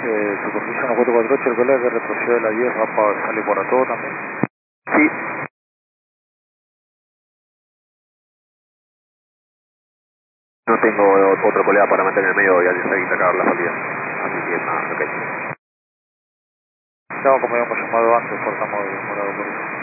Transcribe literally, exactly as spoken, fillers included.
Eh, supervisión a cuatro cuatro ocho, el colega que retrocede la diez, va para sale por a todo también. Sí. No tengo otro colega para mantener el medio y y sacar la salida. Así que nada, ok. No, como habíamos llamado antes, cortamos demorado por eso.